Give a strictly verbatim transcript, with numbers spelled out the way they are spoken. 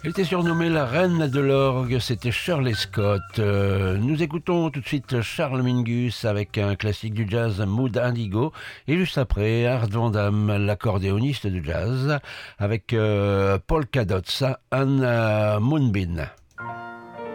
Elle était surnommée la reine de l'orgue, c'était Shirley Scott. Euh, nous écoutons tout de suite Charles Mingus avec un classique du jazz, Mood Indigo, et juste après Art Van Damme, l'accordéoniste de jazz, avec euh, Polka Dots and euh, Moonbeam.